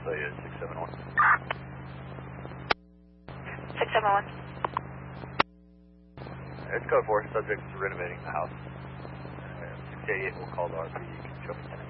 So yeah, 671. 671. It's code 4, subjects renovating the house. 688 will call the RP.